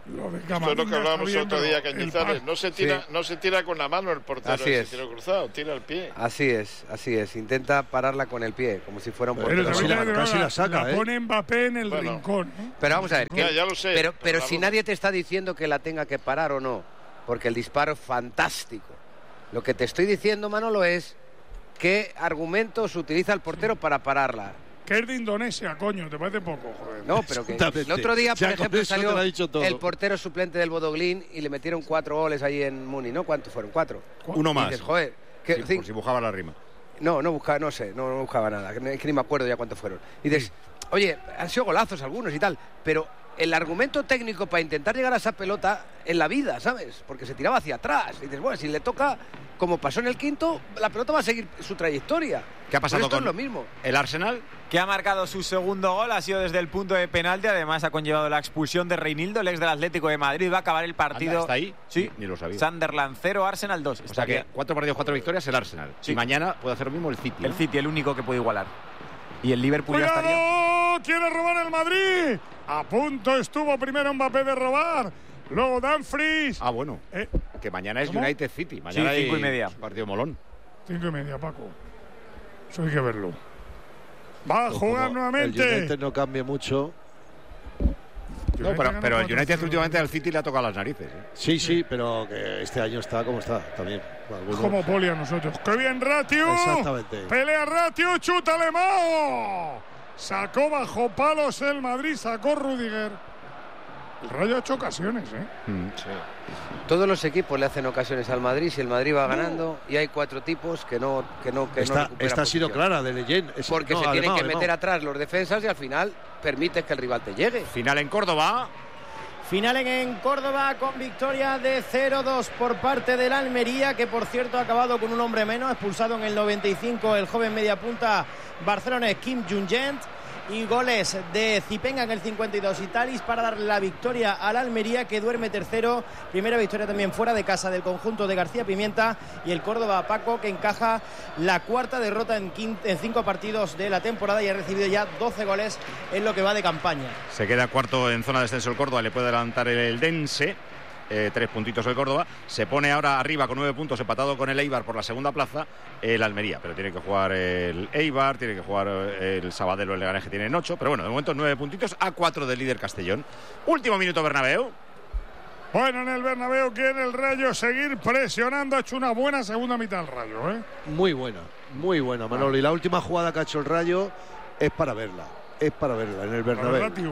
Lo de Esto es lo que hablábamos bien, otro día, Cañizares. el No se tira, sí. no se tira con la mano el portero, Así ese es. tiro cruzado, tira el pie. Así es, así es. Intenta pararla con el pie, como si fuera un Pero portero. casi la- también casi la, la saca, la ¿eh? pone Mbappé en el Bueno. rincón. ¿eh? Pero vamos a ver, que- Ya, ya lo sé, pero, pero pero si vamos. nadie te está diciendo que la tenga que parar o no, porque el disparo es fantástico. Lo que te estoy diciendo, Manolo, es qué argumentos utiliza el portero para pararla. Que es de Indonesia, coño, te parece poco, joder. No, pero que Exactamente. el otro día, por Ya con ejemplo, eso te salió lo ha dicho todo. el portero suplente del Bodoglín y le metieron cuatro goles ahí en Muni, ¿no? ¿Cuántos fueron? ¿Cuatro? Uno Y más. dices, joder, que Sí, cin- por si buscaba la rima. No, no buscaba, no sé, no, no buscaba nada, que, que ni me acuerdo ya cuántos fueron. Y dices, oye, han sido golazos algunos y tal, pero el argumento técnico para intentar llegar a esa pelota en la vida, ¿sabes? Porque se tiraba hacia atrás. Y dices, bueno, si le toca, como pasó en el quinto, la pelota va a seguir su trayectoria. ¿Qué ha pasado Pues esto con es lo mismo. el Arsenal? Que ha marcado su segundo gol, ha sido desde el punto de penalti, además ha conllevado la expulsión de Reinildo, el ex del Atlético de Madrid, va a acabar el partido. Anda, ¿está ahí? Sí, Ni lo sabía. Sunderland cero, Arsenal dos. O sea que cuatro partidos, cuatro victorias el Arsenal. Sí. Y mañana puede hacer lo mismo el City. el ¿no? City, el único que puede igualar. Y el Liverpool ya estaría. ¡Cuidado! ¡Quiere robar el Madrid! A punto estuvo primero Mbappé de robar. Luego Dumfries. Ah, bueno. Eh, Que mañana es ¿Cómo? United City. Mañana Sí, cinco hay y media. partido molón. cinco y media, Paco. Eso hay que verlo. Va a Pues jugar como nuevamente. El United no cambie mucho. No, pero, gana pero el cuatro United cero. últimamente al City le ha tocado las narices. ¿eh? Sí, sí, pero que este año está como está también. Algunos- Como Poli a nosotros. ¡Qué bien, Ratio! Exactamente. Pelea Ratio, chuta Alemão. Sacó bajo palos el Madrid, sacó Rudiger. El Rayo ha hecho ocasiones, ¿eh? Mm. Todos los equipos le hacen ocasiones al Madrid si el Madrid va ganando y hay cuatro tipos que no que no que no Esta, recuperan esta ha sido posición. clara de Leyen. Es- Porque no, se tienen Alemão, que Alemão. meter atrás los defensas y al final permites que el rival te llegue. Final en Córdoba. Final en Córdoba con victoria de cero dos por parte del Almería, que por cierto ha acabado con un hombre menos, expulsado en el noventa y cinco el joven mediapunta barcelonés Kim Jung-gent, y goles de Zipenga en el cincuenta y dos y Talis para dar la victoria al Almería, que duerme tercero. Primera victoria también fuera de casa del conjunto de García Pimienta, y el Córdoba, Paco, que encaja la cuarta derrota en, quinto, en cinco partidos de la temporada y ha recibido ya doce goles en lo que va de campaña. Se queda cuarto en zona de descenso el Córdoba. Le puede adelantar el, el Dense. Eh, tres puntitos el Córdoba. Se pone ahora arriba con nueve puntos, empatado con el Eibar por la segunda plaza, el Almería. Pero tiene que jugar el Eibar, tiene que jugar el Sabadell o el Leganés, que tienen ocho. Pero bueno, de momento nueve puntitos a cuatro del líder Castellón. Último minuto Bernabéu. Bueno, en el Bernabéu quiere el Rayo seguir presionando. Ha hecho una buena segunda mitad el Rayo, ¿eh? Muy buena, muy buena, Manolo. Y la última jugada que ha hecho el Rayo es para verla. Es para verla en el Bernabéu. Ratio.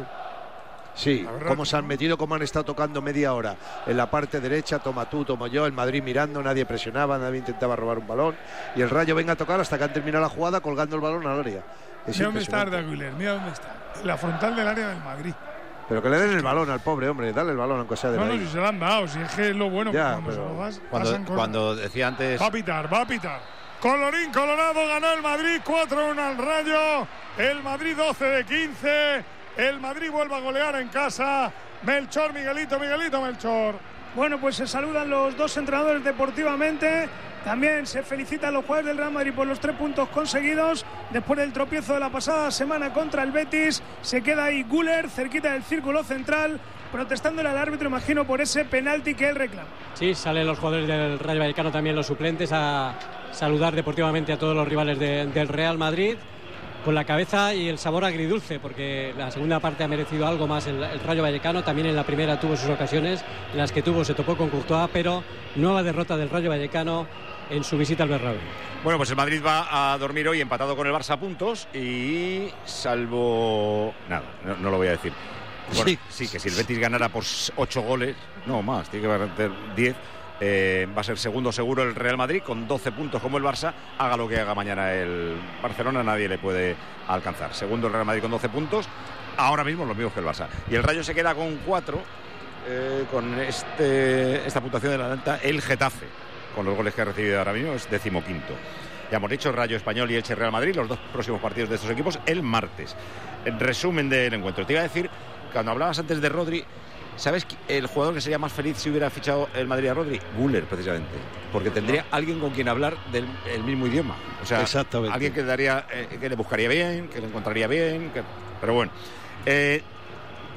Sí, La verdad cómo que- se han metido, cómo han estado tocando media hora en la parte derecha, toma tú, tomo yo, el Madrid mirando, nadie presionaba, nadie intentaba robar un balón y el Rayo venga a tocar hasta que han terminado la jugada colgando el balón al área. Es Mira dónde está impresionante. Arda Güler, mira dónde está. En la frontal del área del Madrid. Pero que le den el balón al pobre hombre, dale el balón aunque sea de No, no, ahí. si se lo han dado, si es que es lo bueno que Ya, cuando se pero lo das, Cuando, pasan cosas. cuando decía antes. Va a pitar, va a pitar. Colorín Colorado, ganó el Madrid cuatro uno al Rayo. El Madrid doce de quince. El Madrid vuelve a golear en casa. Melchor, Miguelito, Miguelito, Melchor. Bueno, pues se saludan los dos entrenadores deportivamente. También se felicitan los jugadores del Real Madrid por los tres puntos conseguidos. Después del tropiezo de la pasada semana contra el Betis, se queda ahí Güler, cerquita del círculo central, protestándole al árbitro, imagino, por ese penalti que él reclama. Sí, salen los jugadores del Rayo Vallecano, también los suplentes, a saludar deportivamente a todos los rivales de- del Real Madrid, con la cabeza y el sabor agridulce, porque la segunda parte ha merecido algo más el, el Rayo Vallecano. También en la primera tuvo sus ocasiones, en las que tuvo, se topó con Courtois, pero nueva derrota del Rayo Vallecano en su visita al Bernabéu. Bueno, pues el Madrid va a dormir hoy empatado con el Barça a puntos y salvo... Nada, no, no lo voy a decir. Bueno, Sí. sí, que si el Betis ganara por ocho goles, no más, tiene que meter diez, eh, va a ser segundo seguro el Real Madrid con doce puntos como el Barça. Haga lo que haga mañana el Barcelona, nadie le puede alcanzar. Segundo el Real Madrid con doce puntos, ahora mismo los mismos que el Barça. Y el Rayo se queda con cuatro, eh, con este, esta puntuación de la alta, el Getafe, con los goles que ha recibido ahora mismo, es decimoquinto. Ya hemos dicho, Rayo Español y Elche Real Madrid, los dos próximos partidos de estos equipos el martes. En resumen del encuentro, te iba a decir, cuando hablabas antes de Rodri, ¿sabes el jugador que sería más feliz si hubiera fichado el Madrid a Rodri? Güler, precisamente, porque tendría alguien con quien hablar del el mismo idioma. O sea, Exactamente. alguien que, daría, eh, que le buscaría bien, que le encontraría bien, que... pero bueno. Eh,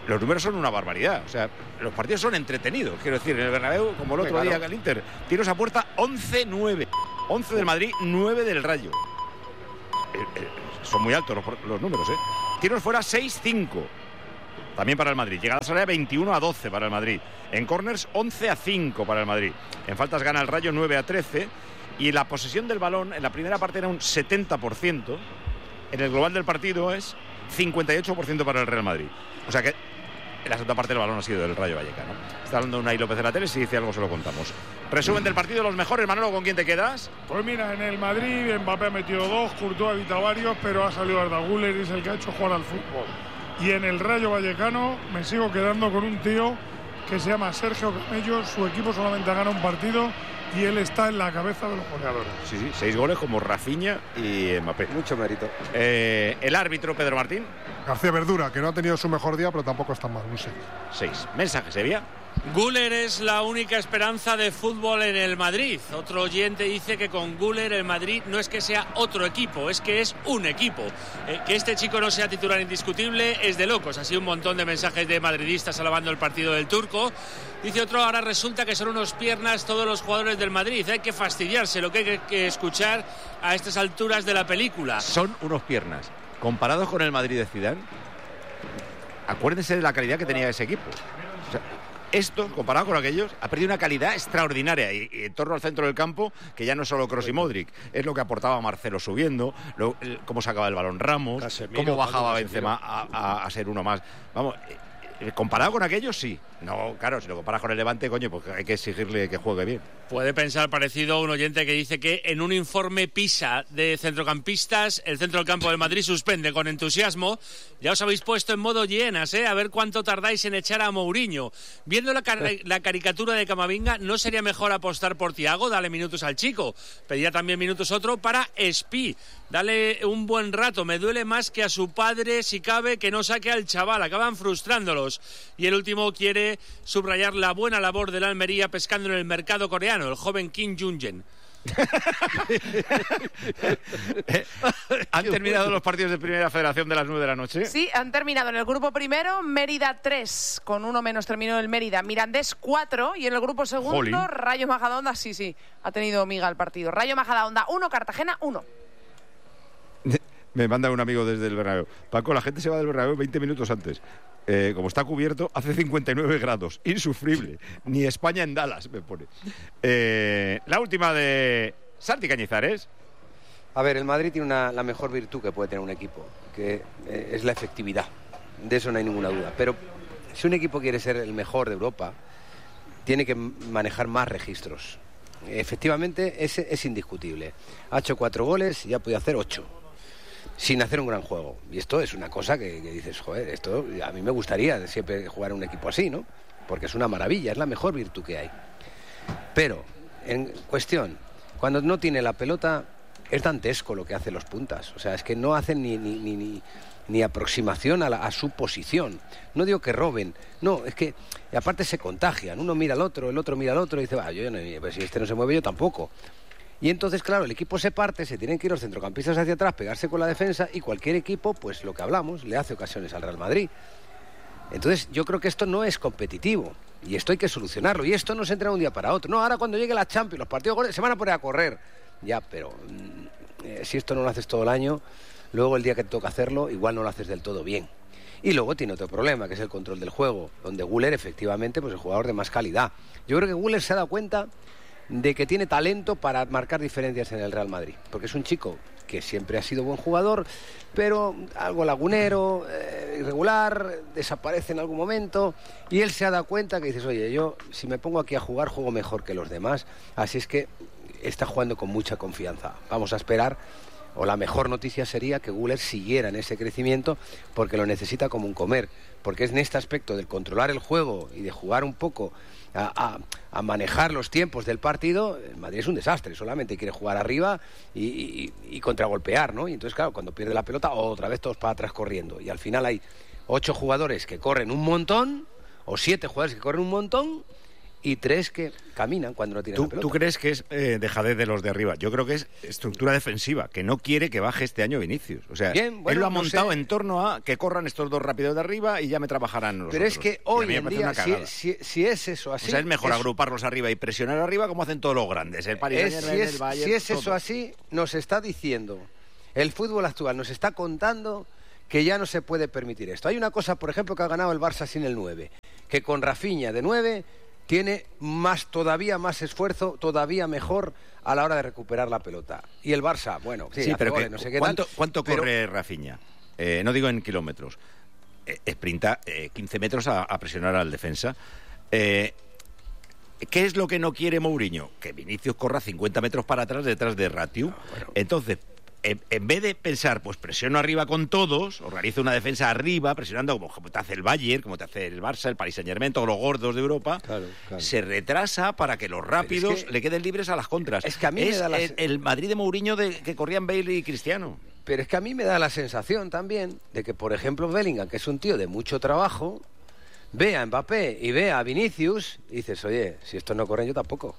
los números son una barbaridad. O sea, los partidos son entretenidos. Quiero decir, en el Bernabéu, como el otro claro. día que el Inter, tiros a puerta once nueve. once del Madrid, nueve del Rayo. Eh, eh, son muy altos los, los números, ¿eh? Tiros fuera seis cinco. También para el Madrid. Llegadas a área veintiuno a doce para el Madrid. En corners once a cinco para el Madrid. En faltas gana el Rayo nueve a trece. Y la posesión del balón en la primera parte era un setenta por ciento. En el global del partido es cincuenta y ocho por ciento para el Real Madrid. O sea que en la segunda parte del balón ha sido del Rayo Vallecano. Está hablando Unai López de la tele. Si dice algo se lo contamos. Resumen del partido, los mejores. Manolo, ¿con quién te quedas? Pues mira, en el Madrid Mbappé ha metido dos, Courtois ha evitado varios, pero ha salido Arda Güler y es el que ha hecho jugar al fútbol. Y en el Rayo Vallecano me sigo quedando con un tío que se llama Sergio Camello. Su equipo solamente ha ganado un partido y él está en la cabeza de los goleadores. Sí, sí, seis goles como Rafinha y Mbappé. Mucho mérito. Eh, el árbitro, Pedro Martín. García Verdura, que no ha tenido su mejor día, pero tampoco está mal, un seis. Seis. Mensaje, Sevilla. Güler es la única esperanza de fútbol en el Madrid. Otro oyente dice que con Güler el Madrid no es que sea otro equipo, es que es un equipo. Eh, que este chico no sea titular indiscutible es de locos. Así un montón de mensajes de madridistas alabando el partido del turco. Dice otro, ahora resulta que son unos piernas todos los jugadores del Madrid. Hay que fastidiarse, lo que hay que escuchar a estas alturas de la película. Son unos piernas. Comparados con el Madrid de Zidane, acuérdense de la calidad que tenía ese equipo. O sea, esto, comparado con aquellos, ha perdido una calidad extraordinaria y, y en torno al centro del campo, que ya no es solo Kroos y Modric, es lo que aportaba Marcelo subiendo, lo, el, cómo sacaba el balón Ramos, Casemiro, cómo bajaba Benzema a, a, a ser uno más. Vamos, eh, comparado con aquellos, sí. No, claro, si lo comparas con el Levante, coño, pues hay que exigirle que juegue bien. Puede pensar parecido a un oyente que dice que en un informe PISA de centrocampistas, el centro del campo del Madrid suspende con entusiasmo. Ya os habéis puesto en modo hienas, ¿eh? A ver cuánto tardáis en echar a Mourinho. Viendo la, car la caricatura de Camavinga, ¿no sería mejor apostar por Thiago? Dale minutos al chico. Pediría también minutos otro para Espi. Dale un buen rato. Me duele más que a su padre, si cabe, que no saque al chaval. Acaban frustrándolos. Y el último quiere subrayar la buena labor de la Almería pescando en el mercado coreano, el joven Kim Jung-jen. ¿Han terminado los partidos de Primera Federación de las nueve de la noche? Sí, han terminado en el grupo primero, Mérida tres, con uno menos terminó el Mérida, Mirandés cuatro, y en el grupo segundo, Jolín. Rayo Majadahonda, sí, sí, ha tenido miga el partido. Rayo Majadahonda uno, Cartagena uno. Me manda un amigo desde el Bernabéu. Paco, la gente se va del Bernabéu veinte minutos antes. Eh, como está cubierto, hace cincuenta y nueve grados. Insufrible. Ni España en Dallas, me pone. Eh, la última de Santi Cañizares. A ver, el Madrid tiene una, la mejor virtud que puede tener un equipo, que eh, es la efectividad. De eso no hay ninguna duda. Pero si un equipo quiere ser el mejor de Europa, tiene que manejar más registros. Efectivamente, ese es indiscutible. Ha hecho cuatro goles y ya puede hacer ocho. Sin hacer un gran juego. Y esto es una cosa que, que dices, joder, esto a mí me gustaría siempre jugar un equipo así, ¿no? Porque es una maravilla, es la mejor virtud que hay. Pero, en cuestión, cuando no tiene la pelota, es dantesco lo que hacen los puntas. O sea, es que no hacen ni, ni, ni, ni, ni aproximación a, la, a su posición. No digo que roben, no, es que aparte se contagian. Uno mira al otro, el otro mira al otro y dice, va, yo no, pues si este no se mueve, yo tampoco. Y entonces, claro, el equipo se parte, se tienen que ir los centrocampistas hacia atrás, pegarse con la defensa, y cualquier equipo, pues lo que hablamos, le hace ocasiones al Real Madrid. Entonces, yo creo que esto no es competitivo, y esto hay que solucionarlo, y esto no se entra de un día para otro. No, ahora cuando llegue la Champions, los partidos goles, se van a poner a correr. Ya, pero eh, si esto no lo haces todo el año, luego el día que te toca hacerlo, igual no lo haces del todo bien. Y luego tiene otro problema, que es el control del juego, donde Güler, efectivamente, pues es el jugador de más calidad. Yo creo que Güler se ha dado cuenta de que tiene talento para marcar diferencias en el Real Madrid, porque es un chico que siempre ha sido buen jugador, pero algo lagunero, eh, irregular, desaparece en algún momento, y él se ha dado cuenta que dices, oye, yo si me pongo aquí a jugar, juego mejor que los demás, así es que está jugando con mucha confianza. Vamos a esperar, o la mejor noticia sería que Güler siguiera en ese crecimiento, porque lo necesita como un comer, porque es en este aspecto del controlar el juego y de jugar un poco A, a, a manejar los tiempos del partido. El Madrid es un desastre, solamente quiere jugar arriba y, y, y contragolpear, ¿no? Y entonces, claro, cuando pierde la pelota, otra vez todos para atrás corriendo. Y al final hay ocho jugadores que corren un montón, o siete jugadores que corren un montón, y tres que caminan cuando no tienen ¿Tú, la pelota. ¿Tú crees que es eh, dejadez de los de arriba? Yo creo que es estructura defensiva, que no quiere que baje este año Vinicius. O sea, Bien, bueno, él lo ha no montado sé. en torno a que corran estos dos rápidos de arriba y ya me trabajarán los Pero otros. es que Y a hoy mí me en parece día, una si, cagada. si, si es eso así... O sea, es mejor es- agruparlos arriba y presionar arriba como hacen todos los grandes. El Paris es- Saint-Germain, si el es, Bayern, si es eso todo. así, nos está diciendo, el fútbol actual nos está contando que ya no se puede permitir esto. Hay una cosa, por ejemplo, que ha ganado el Barça sin el nueve, que con Rafinha de nueve tiene más, todavía más esfuerzo, todavía mejor a la hora de recuperar la pelota. Y el Barça, bueno, sí, Sí, hace pero goles, que- no sé qué ¿cuánto, tal, cuánto pero- corre Rafinha? Eh, no digo en kilómetros. Eh, sprinta eh, quince metros a, a presionar al defensa. Eh, ¿Qué es lo que no quiere Mourinho? Que Vinicius corra cincuenta metros para atrás detrás de Ratiu. Entonces, en, en vez de pensar, pues presiono arriba con todos, organizo una defensa arriba, presionando como, como te hace el Bayern, como te hace el Barça, el Paris Saint-Germain, todos los gordos de Europa, Claro, claro. se retrasa para que los rápidos es que- le queden libres a las contras. es que a mí me es da la el, se- el Madrid de Mourinho de, que corrían Bale y Cristiano. Pero es que a mí me da la sensación también de que, por ejemplo, Bellingham, que es un tío de mucho trabajo, ve a Mbappé y ve a Vinicius y dices, oye, si estos no corren, yo tampoco.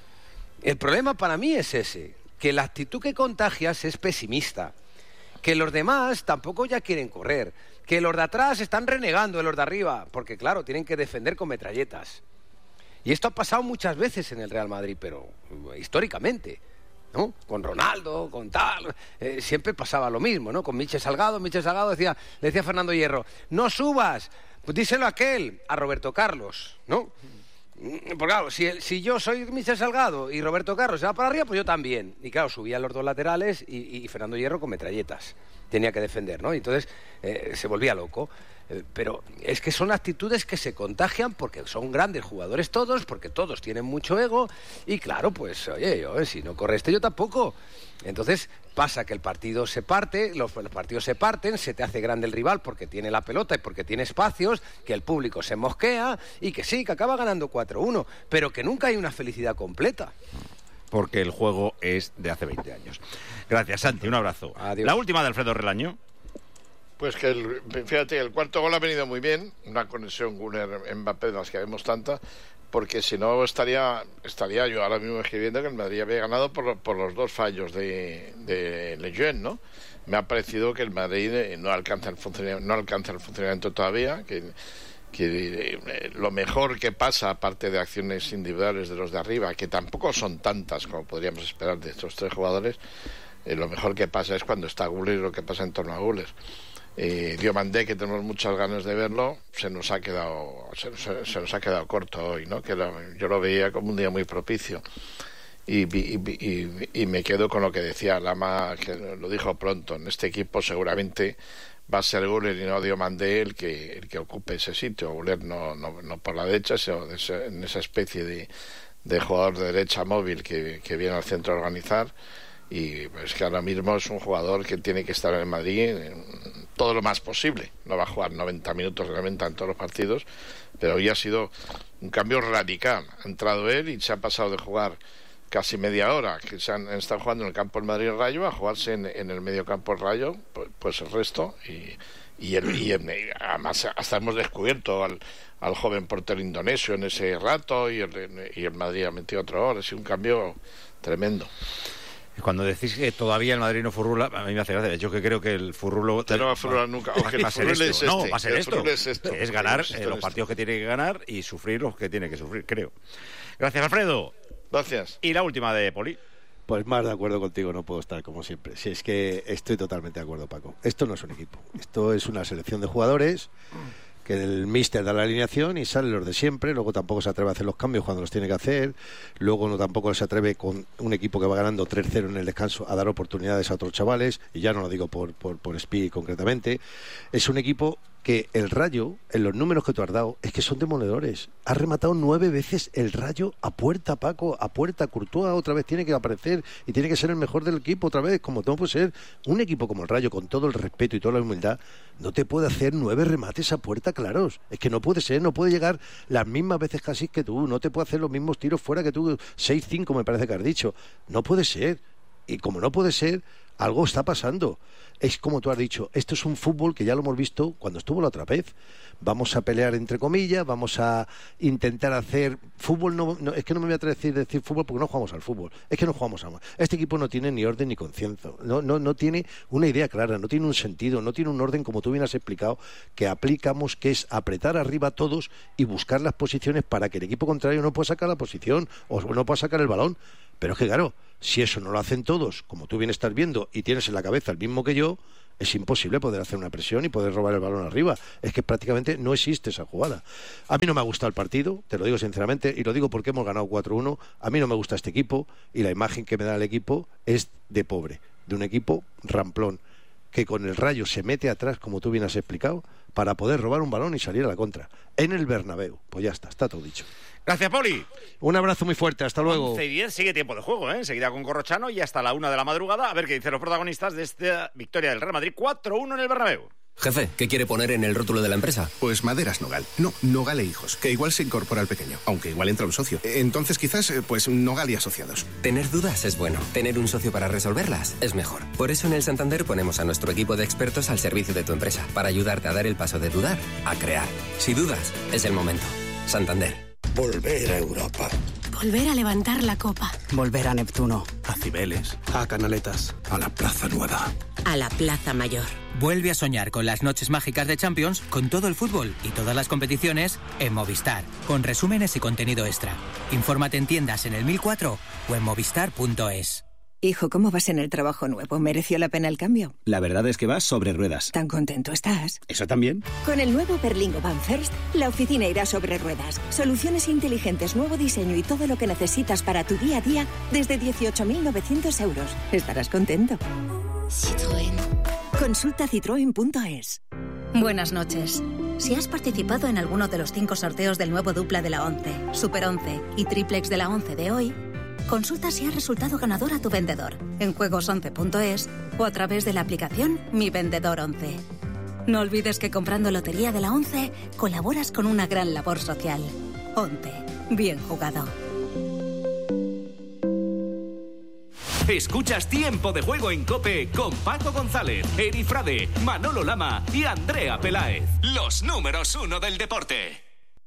El problema para mí es ese, que la actitud que contagias es pesimista, que los demás tampoco ya quieren correr, que los de atrás están renegando de los de arriba, porque claro, tienen que defender con metralletas. Y esto ha pasado muchas veces en el Real Madrid, pero eh, históricamente, ¿no? Con Ronaldo, con tal, eh, siempre pasaba lo mismo, ¿no? Con Michel Salgado, Michel Salgado decía, le decía a Fernando Hierro, no subas, pues díselo a aquel, a Roberto Carlos, ¿no? Mm, Porque claro, si, el- si yo soy Michel Salgado y Roberto Carlos se va para arriba, pues yo también. Y claro, subían los dos laterales y, y Fernando Hierro con metralletas. Tenía que defender, ¿no? Y entonces eh, se volvía loco. Eh, pero es que son actitudes que se contagian porque son grandes jugadores todos, porque todos tienen mucho ego. Y claro, pues, oye, yo, eh, si no corre este, yo tampoco. Entonces pasa que el partido se parte, los, los partidos se parten, se te hace grande el rival porque tiene la pelota y porque tiene espacios, que el público se mosquea y que sí, que acaba ganando cuatro uno, pero que nunca hay una felicidad completa. Porque el juego es de hace veinte años. Gracias, Santi, un abrazo. Adiós. La última de Alfredo Relaño. Pues que, el, fíjate, el cuarto gol ha venido muy bien, una conexión Gunner-Mbappé de las que vemos tanta, porque si no estaría estaría yo ahora mismo escribiendo que el Madrid había ganado por, por los dos fallos de, de Lejeune, ¿no? Me ha parecido que el Madrid eh, no alcanza el funcionamiento, no alcanza el funcionamiento todavía, que, que eh, lo mejor que pasa, aparte de acciones individuales de los de arriba, que tampoco son tantas como podríamos esperar de estos tres jugadores, eh, lo mejor que pasa es cuando está Güler y lo que pasa en torno a Güler. Eh, Diomandé, que tenemos muchas ganas de verlo, se nos ha quedado se, se- se nos ha quedado corto hoy, ¿no? Que lo- yo lo veía como un día muy propicio y, y- y- y me quedo con lo que decía Lama, que lo dijo pronto. En este equipo seguramente va a ser Güler y no Diomandé el que el que ocupe ese sitio. Güler no, no, no por la derecha, sino de ese- en esa especie de, de jugador de derecha móvil que, que viene al centro a organizar. Y pues que ahora mismo es un jugador que tiene que estar en el Madrid en todo lo más posible. No va a jugar noventa minutos realmente en todos los partidos, pero hoy ha sido un cambio radical. Ha entrado él y se ha pasado de jugar casi media hora, que se han, han estado jugando en el campo del Madrid Rayo, a jugarse en, en el medio campo el Rayo, pues, pues el resto. Y, y, el, y el- y además hasta hemos descubierto al, al joven portero indonesio en ese rato y el, y el Madrid ha metido otro gol. Ha sido un cambio tremendo. Cuando decís que todavía el Madrid no furrula, a mí me hace gracia. Yo que creo que el furrulo... Que no va a furrular nunca. O que el va a ser furrul esto. es No, este, va a ser el esto. furrul es esto. Que es ganar Es eh, esto, los esto. partidos que tiene que ganar y sufrir los que tiene que sufrir, creo. Gracias, Alfredo. Gracias. Y la última de Poli. Pues más de acuerdo contigo no puedo estar, como siempre. Si es que estoy totalmente de acuerdo, Paco. Esto no es un equipo. Esto es una selección de jugadores que el míster da la alineación y salen los de siempre. Luego tampoco se atreve a hacer los cambios cuando los tiene que hacer. Luego no tampoco se atreve con un equipo que va ganando tres cero en el descanso a dar oportunidades a otros chavales. Y ya no lo digo por, por, por Spi concretamente. Es un equipo que el Rayo, en los números que tú has dado, es que son demoledores. Ha rematado nueve veces el Rayo a puerta, Paco, a puerta. Courtois otra vez tiene que aparecer y tiene que ser el mejor del equipo otra vez, como no puede ser. Un equipo como el Rayo, con todo el respeto y toda la humildad, no te puede hacer nueve remates a puerta claros. Es que no puede ser, no puede llegar las mismas veces casi que tú, no te puede hacer los mismos tiros fuera que tú, seis cinco me parece que has dicho. No puede ser. Y como no puede ser, Algo está pasando. Es como tú has dicho, esto es un fútbol que ya lo hemos visto cuando estuvo la otra vez. Vamos a pelear entre comillas, vamos a intentar hacer fútbol. No, no, es que no me voy a atrever a decir fútbol porque no jugamos al fútbol. Es que no jugamos a más. Este equipo no tiene ni orden ni conciencia. No, no, no tiene una idea clara, no tiene un sentido, no tiene un orden como tú bien has explicado, que aplicamos, que es apretar arriba a todos y buscar las posiciones para que el equipo contrario no pueda sacar la posición o no pueda sacar el balón. Pero es que claro, si eso no lo hacen todos, como tú bien estás viendo, y tienes en la cabeza el mismo que yo, es imposible poder hacer una presión y poder robar el balón arriba. Es que prácticamente no existe esa jugada. A mí no me ha gustado el partido, te lo digo sinceramente, y lo digo porque hemos ganado cuatro uno. A mí no me gusta este equipo, y la imagen que me da el equipo es de pobre, de un equipo ramplón, que con el Rayo se mete atrás, como tú bien has explicado, para poder robar un balón y salir a la contra. En el Bernabéu. Pues ya está, está todo dicho. Gracias, Poli. Un abrazo muy fuerte, hasta luego. once y diez, sigue tiempo de juego, ¿eh? Enseguida con Corrochano y hasta la una de la madrugada. A ver qué dicen los protagonistas de esta victoria del Real Madrid cuatro uno en el Bernabéu. Jefe, ¿qué quiere poner en el rótulo de la empresa? Pues Maderas Nogal. No, Nogal e Hijos, que igual se incorpora al pequeño, aunque igual entra un socio. Entonces quizás, pues Nogal y Asociados. Tener dudas es bueno. Tener un socio para resolverlas es mejor. Por eso en el Santander ponemos a nuestro equipo de expertos al servicio de tu empresa, para ayudarte a dar el paso de dudar a crear. Si dudas, es el momento. Santander. Volver a Europa. Volver a levantar la copa. Volver a Neptuno. A Cibeles. A Canaletas. A la Plaza Nueva. A la Plaza Mayor. Vuelve a soñar con las noches mágicas de Champions, con todo el fútbol y todas las competiciones en Movistar, con resúmenes y contenido extra. Infórmate en tiendas en el mil cuatro o en movistar punto es. Hijo, ¿cómo vas en el trabajo nuevo? ¿Mereció la pena el cambio? La verdad es que vas sobre ruedas. ¿Tan contento estás? ¿Eso también? Con el nuevo Berlingo Van First, la oficina irá sobre ruedas. Soluciones inteligentes, nuevo diseño y todo lo que necesitas para tu día a día desde dieciocho mil novecientos euros. Estarás contento. Citroën. Consulta citroen punto es. Buenas noches. Si has participado en alguno de los cinco sorteos del nuevo dupla de la once, Super once y Triplex de la once de hoy, consulta si has resultado ganador a tu vendedor en juegos once punto es o a través de la aplicación Mi Vendedor once. No olvides que comprando Lotería de la once colaboras con una gran labor social. once. Bien jugado. Escuchas Tiempo de Juego en COPE con Paco González, Eri Frade, Manolo Lama y Andrea Peláez. Los números uno del deporte.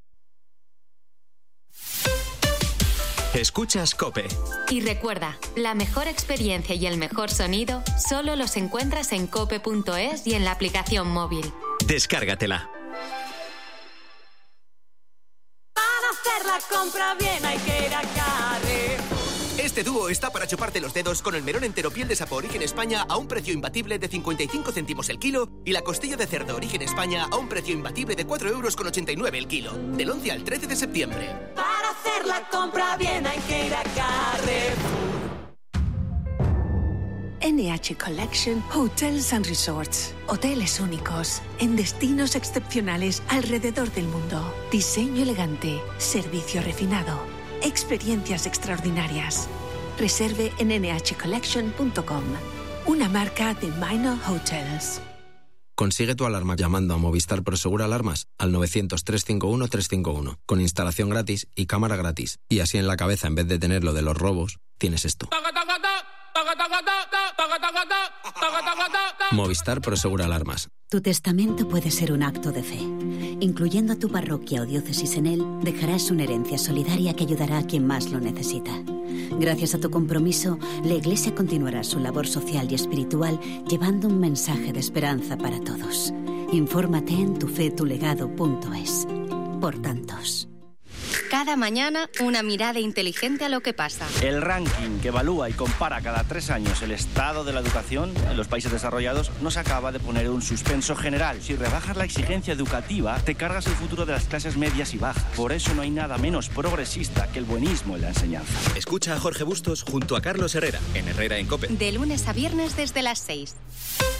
Escuchas COPE. Y recuerda, la mejor experiencia y el mejor sonido solo los encuentras en cope punto es y en la aplicación móvil. Descárgatela. Para hacer la compra bien hay que ir a Carrefour. Este dúo está para chuparte los dedos con el melón entero piel de sapo Origen España a un precio imbatible de cincuenta y cinco céntimos el kilo y la costilla de cerdo Origen España a un precio imbatible de cuatro euros con ochenta y nueve el kilo. Del once al trece de septiembre. Para hacer la compra bien hay que ir a Carrefour. N H Collection Hotels and Resorts. Hoteles únicos, en destinos excepcionales alrededor del mundo. Diseño elegante, servicio refinado, experiencias extraordinarias. Reserve en ene hache collection punto com. Una marca de Minor Hotels. Consigue tu alarma llamando a Movistar Prosegur Alarmas al novecientos, trescientos cincuenta y uno, trescientos cincuenta y uno, con instalación gratis y cámara gratis. Y así en la cabeza, en vez de tener lo de los robos, tienes esto. Movistar Prosegur Alarmas. Tu testamento puede ser un acto de fe. Incluyendo a tu parroquia o diócesis en él, dejarás una herencia solidaria que ayudará a quien más lo necesita. Gracias a tu compromiso, la Iglesia continuará su labor social y espiritual llevando un mensaje de esperanza para todos. Infórmate en tu fe tu legado punto es. Por tantos. Cada mañana, una mirada inteligente a lo que pasa. El ranking que evalúa y compara cada tres años el estado de la educación en los países desarrollados nos acaba de poner un suspenso general. Si rebajas la exigencia educativa, te cargas el futuro de las clases medias y bajas. Por eso no hay nada menos progresista que el buenismo en la enseñanza. Escucha a Jorge Bustos junto a Carlos Herrera, en Herrera en COPE. De lunes a viernes desde las seis.